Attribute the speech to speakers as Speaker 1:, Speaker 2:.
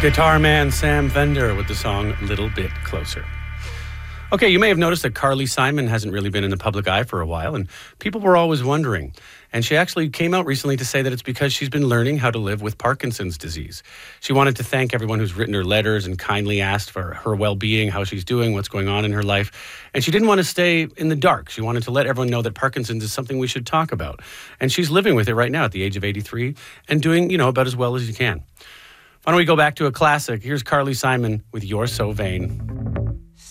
Speaker 1: Guitar man Sam Fender with the song Little Bit Closer. Okay, you may have noticed that Carly Simon hasn't really been in the public eye for a while, and people were always wondering. And she actually came out recently to say that it's because she's been learning how to live with Parkinson's disease. She wanted to thank everyone who's written her letters and kindly asked for her well-being, how she's doing, what's going on in her life. And she didn't want to stay in the dark. She wanted to let everyone know that Parkinson's is something we should talk about. And she's living with it right now at the age of 83 and doing, about as well as you can. Why don't we go back to a classic? Here's Carly Simon with You're So Vain.